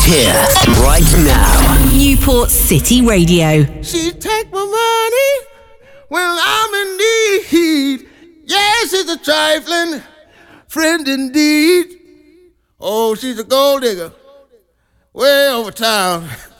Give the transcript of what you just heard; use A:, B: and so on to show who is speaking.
A: here, right now.
B: Newport City Radio.
C: She take my money when I'm in need. Yes, she's a trifling friend indeed. Oh, she's a gold digger way over town.